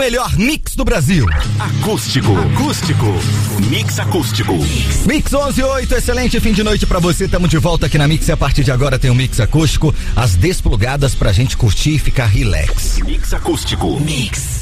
melhor mix do Brasil. Acústico. Mix acústico. Mix 11:08, excelente fim de noite pra você. Tamo de volta aqui na Mix e a partir de agora tem um Mix acústico, as desplugadas pra gente curtir e ficar relax. Mix acústico. Mix.